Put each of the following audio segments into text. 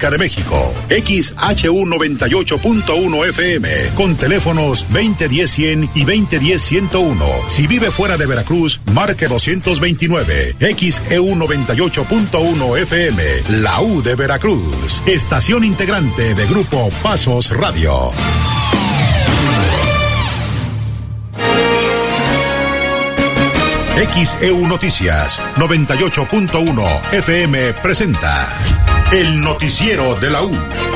de México, XHU 98.1 FM, con teléfonos 2010-100 y 2010-101. Si vive fuera de Veracruz, marque 229, XEU 98.1 FM, la U de Veracruz, estación integrante de Grupo Pasos Radio. XEU Noticias 98.1 FM presenta el noticiero de la U.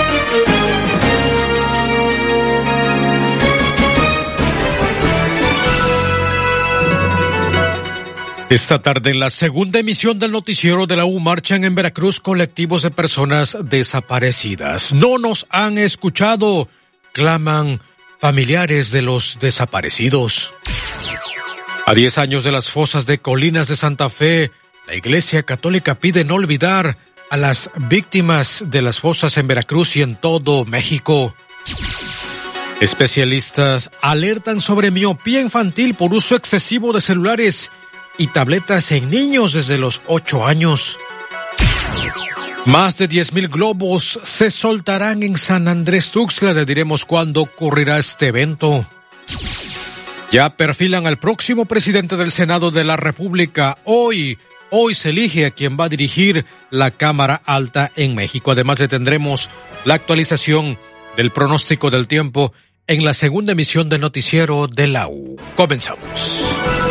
Esta tarde, en la segunda emisión del noticiero de la U, marchan en Veracruz colectivos de personas desaparecidas. No nos han escuchado, claman familiares de los desaparecidos. A 10 años de las fosas de Colinas de Santa Fe, la Iglesia Católica pide no olvidar a las víctimas de las fosas en Veracruz y en todo México. Especialistas alertan sobre miopía infantil por uso excesivo de celulares y tabletas en niños desde los 8 años. Más de 10,000 globos se soltarán en San Andrés Tuxtla. Le diremos cuándo ocurrirá este evento. Ya perfilan al próximo presidente del Senado de la República. Hoy se elige a quien va a dirigir la Cámara Alta en México. Además, le tendremos la actualización del pronóstico del tiempo en la segunda emisión del noticiero de la U. Comenzamos.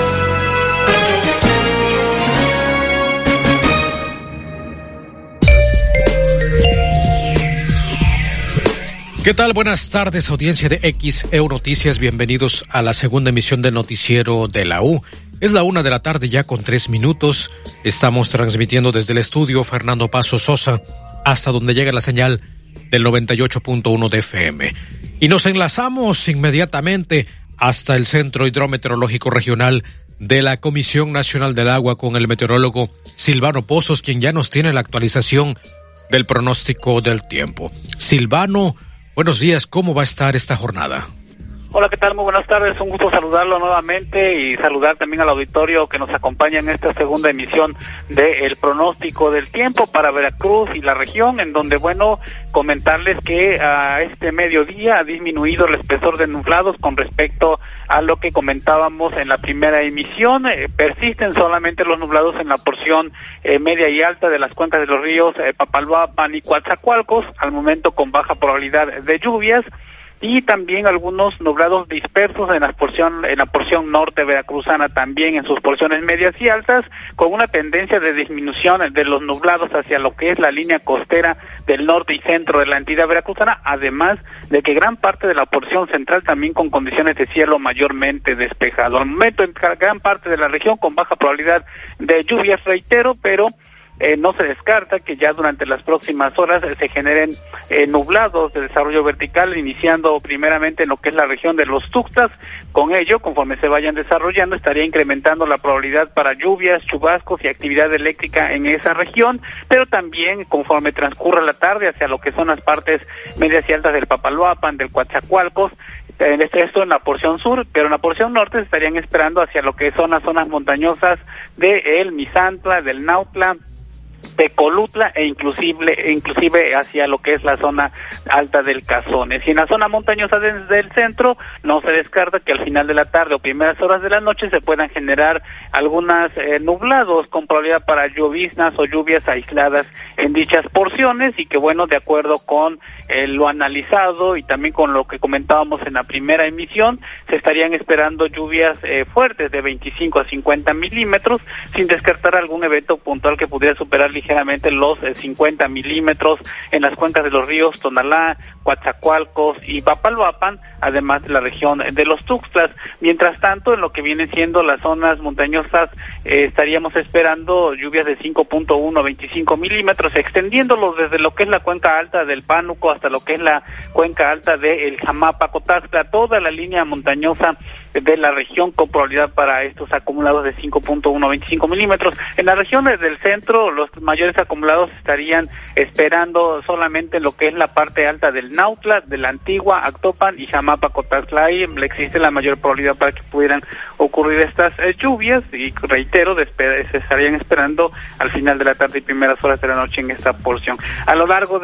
¿Qué tal? Buenas tardes, audiencia de XEU Noticias. Bienvenidos a la segunda emisión del noticiero de la U. Es la 1 de la tarde ya con 3 minutos. Estamos transmitiendo desde el estudio Fernando Paso Sosa hasta donde llega la señal del 98.1 de FM. Y nos enlazamos inmediatamente hasta el Centro Hidrometeorológico Regional de la Comisión Nacional del Agua con el meteorólogo Silvano Pozos, quien ya nos tiene la actualización del pronóstico del tiempo. Silvano, buenos días, ¿cómo va a estar esta jornada? Hola, ¿qué tal? Muy buenas tardes, un gusto saludarlo nuevamente y saludar también al auditorio que nos acompaña en esta segunda emisión del pronóstico del tiempo para Veracruz y la región, en donde, bueno, comentarles que a este mediodía ha disminuido el espesor de nublados con respecto a lo que comentábamos en la primera emisión. Persisten solamente los nublados en la porción media y alta de las cuencas de los ríos Papaloapan y Coatzacoalcos, al momento con baja probabilidad de lluvias, y también algunos nublados dispersos en la porción norte veracruzana, también en sus porciones medias y altas, con una tendencia de disminución de los nublados hacia lo que es la línea costera del norte y centro de la entidad veracruzana, además de que gran parte de la porción central también con condiciones de cielo mayormente despejado. Al momento en gran parte de la región con baja probabilidad de lluvias, reitero, pero no se descarta que ya durante las próximas horas se generen nublados de desarrollo vertical, iniciando primeramente en lo que es la región de los Tuxtlas. Con ello, conforme se vayan desarrollando, estaría incrementando la probabilidad para lluvias, chubascos y actividad eléctrica en esa región, pero también conforme transcurra la tarde hacia lo que son las partes medias y altas del Papaloapan, del Coatzacoalcos, esto en la porción sur, pero en la porción norte se estarían esperando hacia lo que son las zonas montañosas de el Misantla, del Nautla, de Colutla e inclusive hacia lo que es la zona alta del Cazones. Y en la zona montañosa del centro no se descarta que al final de la tarde o primeras horas de la noche se puedan generar algunas nublados con probabilidad para lloviznas o lluvias aisladas en dichas porciones, y que, bueno, de acuerdo con lo analizado y también con lo que comentábamos en la primera emisión, se estarían esperando lluvias fuertes de 25 a 50 milímetros, sin descartar algún evento puntual que pudiera superar ligeramente los 50 milímetros en las cuencas de los ríos Tonalá, Coatzacoalcos y Papaloapan, además de la región de los Tuxtlas. Mientras tanto, en lo que vienen siendo las zonas montañosas, estaríamos esperando lluvias de 5.1 a 25 milímetros, extendiéndolos desde lo que es la cuenca alta del Pánuco hasta lo que es la cuenca alta del Jamapa-Cotaxtla, toda la línea montañosa de la región con probabilidad para estos acumulados de 5.1 a 25 milímetros. En las regiones del centro, los mayores acumulados estarían esperando solamente lo que es la parte alta del Nautla, de la Antigua, Actopan y Jamapa-Cotaxtla. Ahí existe la mayor probabilidad para que pudieran ocurrir estas lluvias, y reitero, se estarían esperando al final de la tarde y primeras horas de la noche en esta porción. A lo largo de las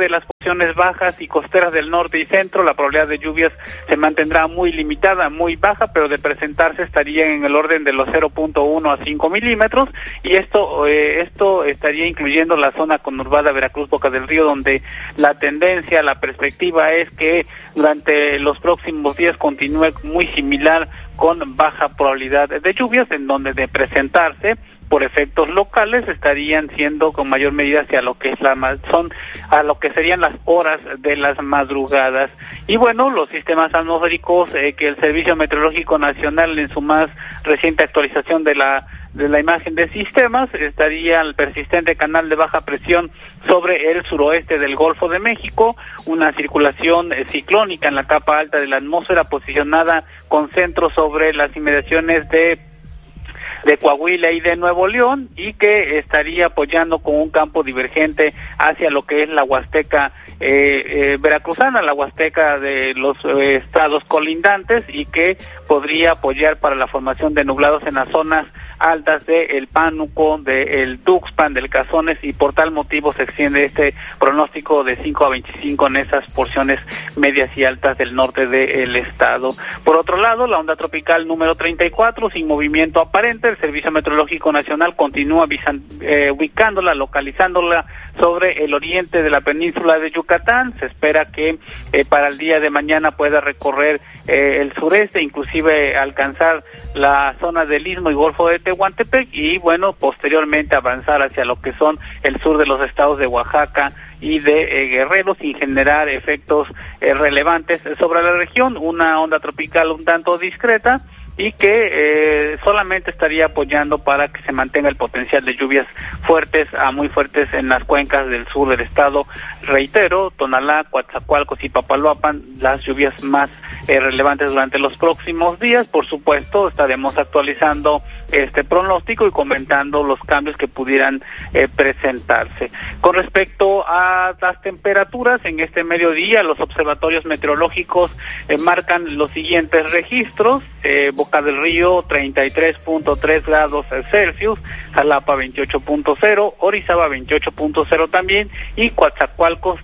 porciones bajas y costeras del norte y centro, la probabilidad de lluvias se mantendrá muy limitada, muy baja, pero de presentarse estaría en el orden de los 0.1 a 5 milímetros, y esto estaría incluyendo la zona conurbada Veracruz-Boca del Río, donde la tendencia, la perspectiva es que durante los próximos días continúe muy similar, con baja probabilidad de lluvias, en donde de presentarse por efectos locales estarían siendo con mayor medida hacia lo que es a lo que serían las horas de las madrugadas. Y bueno, los sistemas atmosféricos que el Servicio Meteorológico Nacional en su más reciente actualización de la imagen de sistemas, estaría el persistente canal de baja presión sobre el suroeste del Golfo de México, una circulación ciclónica en la capa alta de la atmósfera posicionada con centro sobre las inmediaciones de Coahuila y de Nuevo León, y que estaría apoyando con un campo divergente hacia lo que es la Huasteca veracruzana, la Huasteca de los estados colindantes, y que podría apoyar para la formación de nublados en las zonas altas de El Pánuco, de el Tuxpan, del Cazones, y por tal motivo se extiende este pronóstico de 5 a 25 en esas porciones medias y altas del norte del estado. Por otro lado, la onda tropical número 34, sin movimiento aparente, el Servicio Meteorológico Nacional continúa ubicándola, localizándola sobre el oriente de la península de Yucatán. Se espera que para el día de mañana pueda recorrer el sureste, inclusive alcanzar la zona del Istmo y Golfo de Tehuantepec, y bueno, posteriormente avanzar hacia lo que son el sur de los estados de Oaxaca y de Guerrero, sin generar efectos relevantes sobre la región. Una onda tropical un tanto discreta, y que solamente estaría apoyando para que se mantenga el potencial de lluvias fuertes a muy fuertes en las cuencas del sur del estado. Reitero, Tonalá, Coatzacoalcos y Papaloapan, las lluvias más relevantes durante los próximos días. Por supuesto, estaremos actualizando este pronóstico y comentando los cambios que pudieran presentarse. Con respecto a las temperaturas, en este mediodía los observatorios meteorológicos marcan los siguientes registros: Boca del Río 33.3 grados Celsius, Jalapa 28.0, Orizaba 28.0 también, y Coatzacoalcos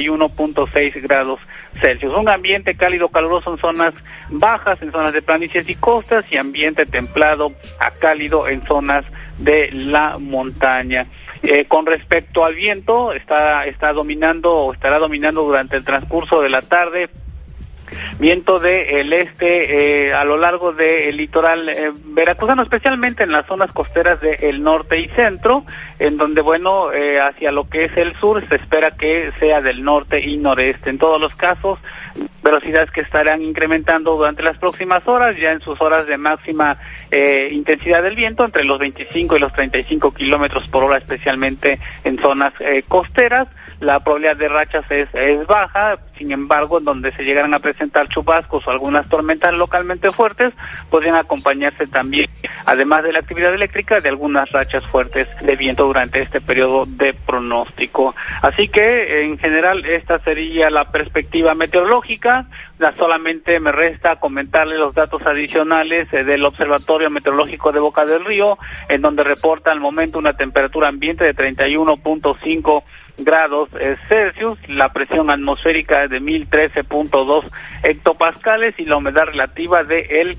31.6 grados Celsius. Un ambiente cálido caluroso en zonas bajas, en zonas de planicies y costas, y ambiente templado a cálido en zonas de la montaña. Con respecto al viento, estará dominando durante el transcurso de la tarde viento del este a lo largo del litoral veracruzano, especialmente en las zonas costeras del norte y centro, en donde hacia lo que es el sur se espera que sea del norte y noreste. En todos los casos, velocidades que estarán incrementando durante las próximas horas, ya en sus horas de máxima intensidad del viento, entre los 25 y los 35 kilómetros por hora, especialmente en zonas costeras. La probabilidad de rachas es baja, sin embargo, en donde se llegaran a presentar chubascos o algunas tormentas localmente fuertes, podrían acompañarse también, además de la actividad eléctrica, de algunas rachas fuertes de viento durante este periodo de pronóstico. Así que, en general, esta sería la perspectiva meteorológica. Solamente me resta comentarle los datos adicionales del Observatorio Meteorológico de Boca del Río, en donde reporta al momento una temperatura ambiente de 31.5 grados Celsius, la presión atmosférica de 1013.2 hectopascales y la humedad relativa de el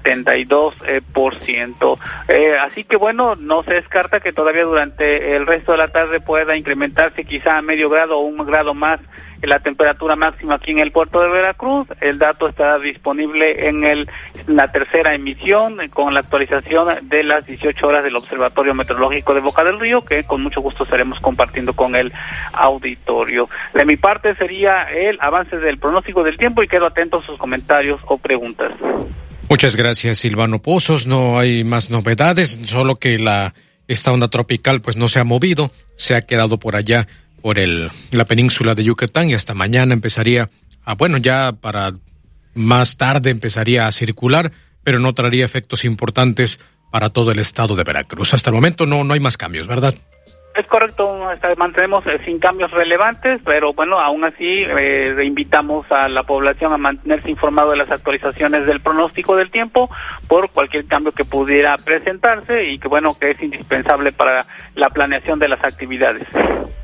72%. Así que no se descarta que todavía durante el resto de la tarde pueda incrementarse quizá a medio grado o 1 grado más la temperatura máxima aquí en el puerto de Veracruz. El dato estará disponible en la tercera emisión con la actualización de las 18 horas del Observatorio Meteorológico de Boca del Río, que con mucho gusto estaremos compartiendo con el auditorio. De mi parte sería el avance del pronóstico del tiempo, y quedo atento a sus comentarios o preguntas. Muchas gracias, Silvano Pozos. No hay más novedades, solo que esta onda tropical pues no se ha movido, se ha quedado por allá por la península de Yucatán, y hasta mañana empezaría ya para más tarde empezaría a circular, pero no traería efectos importantes para todo el estado de Veracruz. Hasta el momento no hay más cambios, ¿verdad? Es correcto, mantenemos sin cambios relevantes, pero aún así invitamos a la población a mantenerse informado de las actualizaciones del pronóstico del tiempo por cualquier cambio que pudiera presentarse, y que es indispensable para la planeación de las actividades.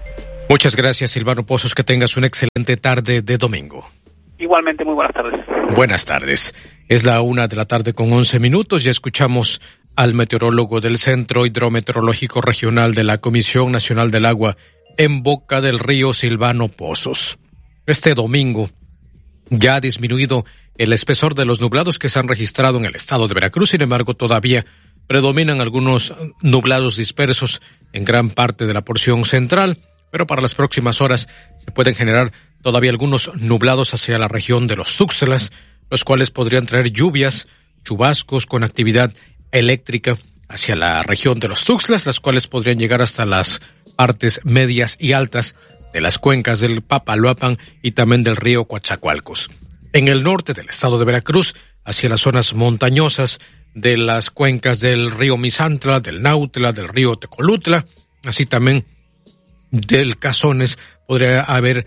Muchas gracias, Silvano Pozos. Que tengas una excelente tarde de domingo. Igualmente, muy buenas tardes. Buenas tardes. Es la 1:11 p.m. Ya escuchamos al meteorólogo del Centro Hidrometeorológico Regional de la Comisión Nacional del Agua en Boca del Río, Silvano Pozos. Este domingo ya ha disminuido el espesor de los nublados que se han registrado en el estado de Veracruz. Sin embargo, todavía predominan algunos nublados dispersos en gran parte de la porción central, pero para las próximas horas se pueden generar todavía algunos nublados hacia la región de los Tuxtlas, los cuales podrían traer lluvias, chubascos con actividad eléctrica hacia la región de los Tuxtlas, las cuales podrían llegar hasta las partes medias y altas de las cuencas del Papaloapan y también del río Coatzacoalcos. En el norte del estado de Veracruz, hacia las zonas montañosas de las cuencas del río Misantla, del Nautla, del río Tecolutla, así también del Cazones, podría haber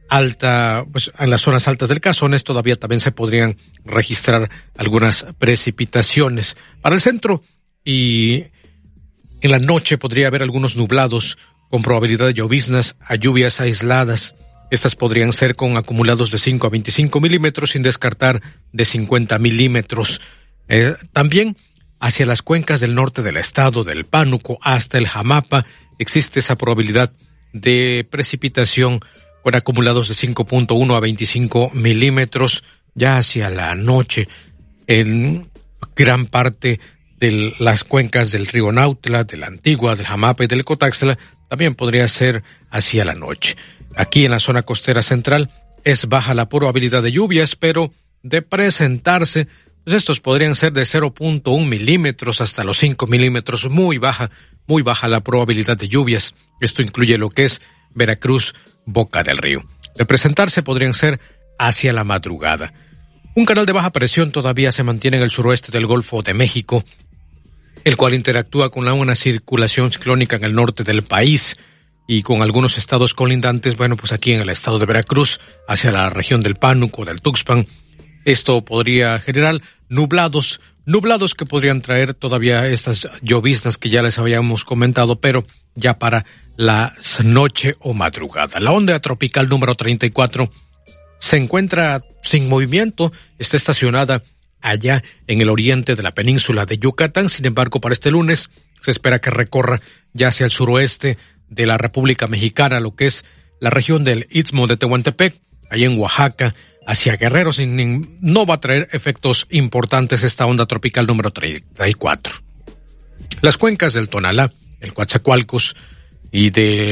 en las zonas altas del Cazones todavía también se podrían registrar algunas precipitaciones. Para el centro y en la noche podría haber algunos nublados con probabilidad de lloviznas a lluvias aisladas. Estas podrían ser con acumulados de 5 a 25 milímetros, sin descartar de 50 milímetros. También hacia las cuencas del norte del estado, del Pánuco hasta el Jamapa, existe esa probabilidad de precipitación con acumulados de 5.1 a 25 milímetros ya hacia la noche. En gran parte de las cuencas del río Nautla, de la Antigua, del Jamapa y del Cotaxtla también podría ser hacia la noche. Aquí en la zona costera central es baja la probabilidad de lluvias, pero de presentarse, pues estos podrían ser de 0.1 milímetros hasta los 5 milímetros, muy baja la probabilidad de lluvias. Esto incluye lo que es Veracruz, Boca del Río. De presentarse podrían ser hacia la madrugada. Un canal de baja presión todavía se mantiene en el suroeste del Golfo de México, el cual interactúa con una circulación ciclónica en el norte del país y con algunos estados colindantes, pues aquí en el estado de Veracruz, hacia la región del Pánuco, del Tuxpan. Esto podría generar nublados que podrían traer todavía estas lloviznas que ya les habíamos comentado, pero ya para la noche o madrugada. La onda tropical número 34 se encuentra sin movimiento, está estacionada allá en el oriente de la península de Yucatán. Sin embargo, para este lunes se espera que recorra ya hacia el suroeste de la República Mexicana, lo que es la región del Istmo de Tehuantepec, ahí en Oaxaca, hacia Guerrero. No va a traer efectos importantes esta onda tropical número 34. Las cuencas del Tonalá, el Coatzacoalcos y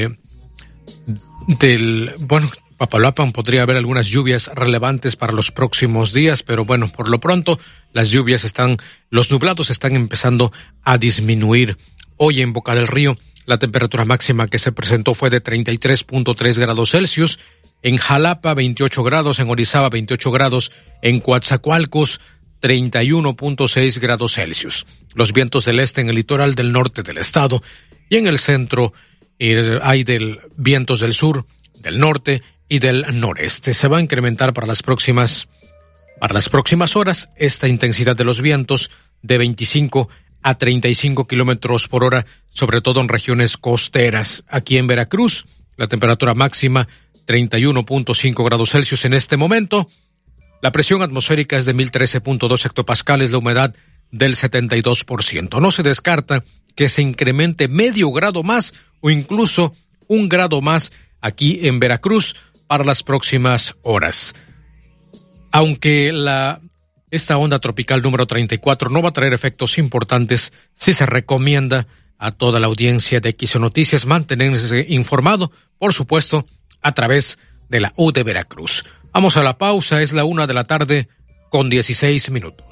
Papaloapan podría haber algunas lluvias relevantes para los próximos días, pero por lo pronto los nublados están empezando a disminuir. Hoy en Boca del Río la temperatura máxima que se presentó fue de 33.3 grados Celsius, en Jalapa 28 grados, en Orizaba 28 grados, en Coatzacoalcos 31.6 grados Celsius. Los vientos del este en el litoral del norte del estado y en el centro hay vientos del sur, del norte y del noreste. Se va a incrementar para las próximas horas esta intensidad de los vientos de 25 a 35 kilómetros por hora, sobre todo en regiones costeras. Aquí en Veracruz, la temperatura máxima 31.5 grados Celsius en este momento. La presión atmosférica es de 1013.2 hectopascales, la humedad del 72%. No se descarta que se incremente medio grado más o incluso 1 grado más aquí en Veracruz para las próximas horas. Aunque esta onda tropical número 34 no va a traer efectos importantes, sí se recomienda a toda la audiencia de XEU Noticias mantenerse informado, por supuesto, a través de la U de Veracruz. Vamos a la pausa, es la 1:16 p.m.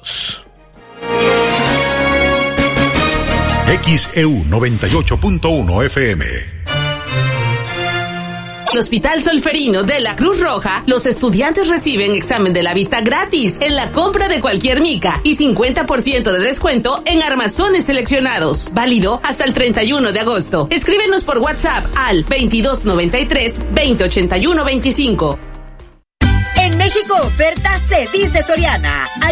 XEU 98.1 FM. En el Hospital Solferino de la Cruz Roja, los estudiantes reciben examen de la vista gratis en la compra de cualquier mica y 50% de descuento en armazones seleccionados. Válido hasta el 31 de agosto. Escríbenos por WhatsApp al 2293-2081-25. En México oferta se dice Soriana.